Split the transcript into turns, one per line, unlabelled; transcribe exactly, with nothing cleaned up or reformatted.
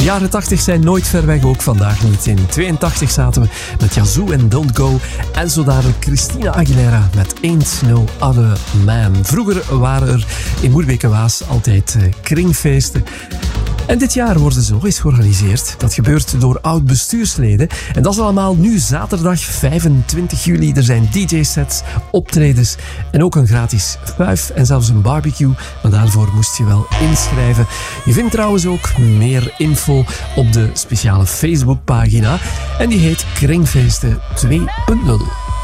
jaren tachtig zijn nooit ver weg, ook vandaag niet. In tweeëntachtig zaten we met Yazoo en Don't Go. En zo dadelijk Christina Aguilera met Ain't No Other Man. Vroeger waren er in Moerbeke en Waas altijd uh, kringfeesten. En dit jaar worden ze nog eens georganiseerd. Dat gebeurt door oud-bestuursleden. En dat is allemaal nu zaterdag vijfentwintig juli. Er zijn D J-sets, optredens en ook een gratis fuif en zelfs een barbecue. Maar daarvoor moest je wel inschrijven. Je vindt trouwens ook meer info op de speciale Facebookpagina. En die heet Kringfeesten twee punt nul.